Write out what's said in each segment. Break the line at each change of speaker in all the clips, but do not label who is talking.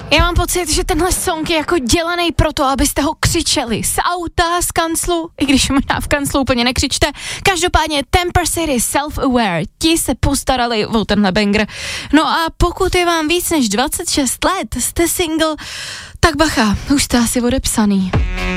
Já mám pocit, že tenhle song je jako dělaný proto, abyste ho křičeli z auta, z kanclu, i když možná v kanclu úplně nekřičte. Každopádně Temper City Self-Aware, ti se postarali o tenhle banger. No a pokud je vám víc než 26 let, jste single, tak bacha, už jste asi odepsaný.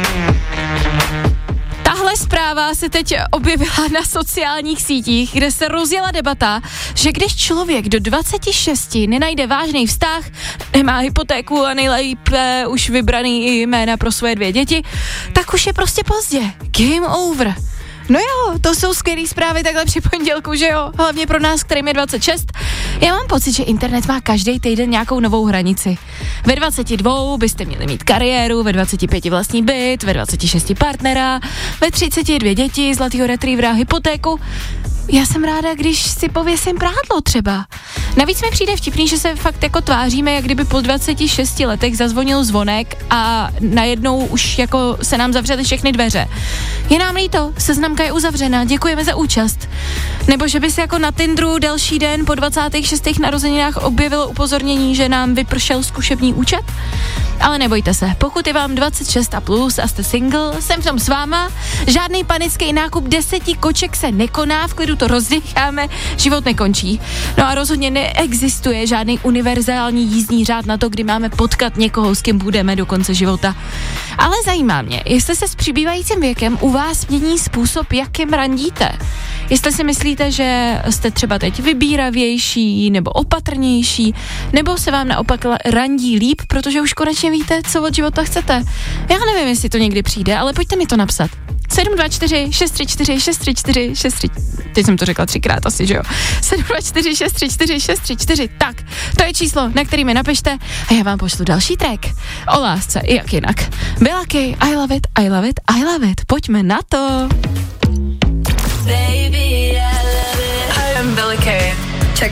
Tahle zpráva se teď objevila na sociálních sítích, kde se rozjela debata, že když člověk do 26 nenajde vážný vztah, nemá hypotéku a nejlépe už vybraný jména pro svoje 2 děti, tak už je prostě pozdě. Game over. No jo, to jsou skvělý zprávy takhle při pondělku, že jo? Hlavně pro nás, kterým je 26. Já mám pocit, že internet má každý týden nějakou novou hranici. Ve 22 byste měli mít kariéru, ve 25 vlastní byt, ve 26 partnera, ve 32 děti, zlatýho retrievera, hypotéku. Já jsem ráda, když si pověsím prádlo třeba. Navíc mi přijde vtipný, že se fakt jako tváříme, jak kdyby po 26 letech zazvonil zvonek a najednou už jako se nám zavřely všechny dveře. Je nám líto, seznamka je uzavřena, děkujeme za účast. Nebo že by se jako na Tinderu další den po 26. narozeninách objevilo upozornění, že nám vypršel zkušební účet? Ale nebojte se, pokud je vám 26 a plus a jste single, jsem v tom s váma, žádný panický nákup 10 koček se nekoná, v klidu to rozdýcháme, život nekončí. No a rozhodně neexistuje žádný univerzální jízdní řád na to, kdy máme potkat někoho, s kým budeme do konce života. Ale zajímá mě, jestli se s přibývajícím věkem u vás mění způsob, jakým randíte. Jestli si myslíte, že jste třeba teď vybíravější nebo opatrnější, nebo se vám naopak randí líp, protože už konečně víte, co od života chcete. Já nevím, jestli to někdy přijde, ale pojďte mi to napsat. 724 634 634 634. Teď jsem to řekla 3krát asi, že jo. 724 634 634. Tak, to je číslo, na který mi napište a já vám pošlu další track. O lásce, jak jinak. Byla Kay, I love it, I love it, I love it. Pojďme na to.